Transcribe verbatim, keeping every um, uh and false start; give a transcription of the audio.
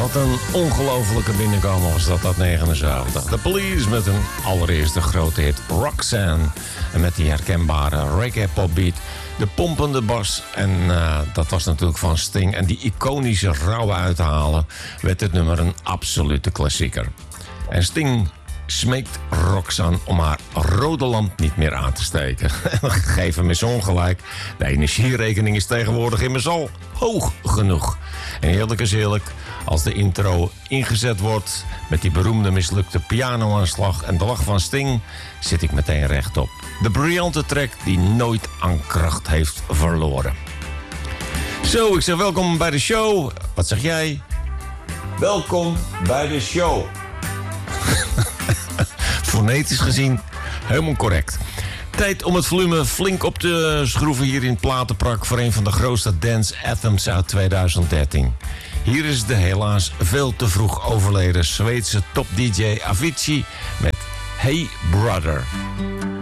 Wat een ongelofelijke binnenkomen was dat uit negenenzeventig. The Police met hun allereerste grote hit Roxanne. En met die herkenbare reggae popbeat, de pompende bas. En uh, dat was natuurlijk van Sting. En die iconische rauwe uithalen werd het nummer een absolute klassieker. En Sting smeekt Roxanne om haar rode lamp niet meer aan te steken. Geef hem eens ongelijk. De energierekening is tegenwoordig immers al hoog genoeg. En eerlijk is eerlijk, als de intro ingezet wordt met die beroemde mislukte pianoaanslag en de lach van Sting, zit ik meteen rechtop. De briljante track die nooit aan kracht heeft verloren. Zo, ik zeg welkom bij de show. Wat zeg jij? Welkom bij de show. Fonetisch gezien helemaal correct. Tijd om het volume flink op te schroeven hier in Platenprak voor een van de grootste dance anthems uit twintig dertien. Hier is de helaas veel te vroeg overleden Zweedse top-D J Avicii met Hey Brother.